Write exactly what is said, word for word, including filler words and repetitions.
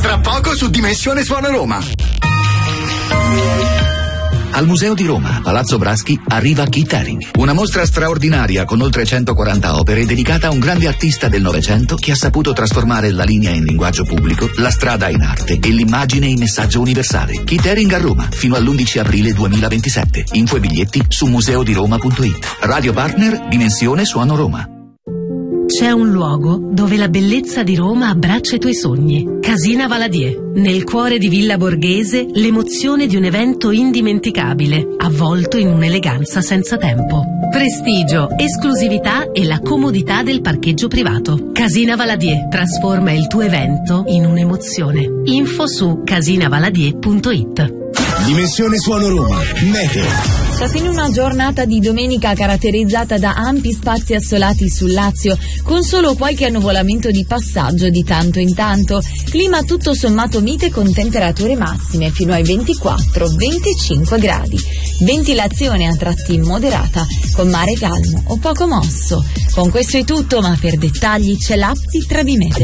Tra poco su Dimensione Suono Roma. Al Museo di Roma, Palazzo Braschi, arriva Keith Haring, una mostra straordinaria con oltre centoquaranta opere dedicata a un grande artista del Novecento che ha saputo trasformare la linea in linguaggio pubblico, la strada in arte e l'immagine in messaggio universale. Keith Haring a Roma, fino all'undici aprile duemilaventisette. Info e biglietti su museodiroma punto it. Radio partner Dimensione Suono Roma. C'è un luogo dove la bellezza di Roma abbraccia i tuoi sogni. Casina Valadier. Nel cuore di Villa Borghese, l'emozione di un evento indimenticabile, avvolto in un'eleganza senza tempo. Prestigio, esclusività e la comodità del parcheggio privato. Casina Valadier trasforma il tuo evento in un'emozione. Info su casina valadier punto it. Dimensione Suono Roma. Meteo. Sta fine una giornata di domenica caratterizzata da ampi spazi assolati sul Lazio, con solo qualche annuvolamento di passaggio di tanto in tanto. Clima tutto sommato mite con temperature massime fino ai ventiquattro venticinque gradi. Ventilazione a tratti moderata, con mare calmo o poco mosso. Con questo è tutto, ma per dettagli c'è l'app di Trebimete.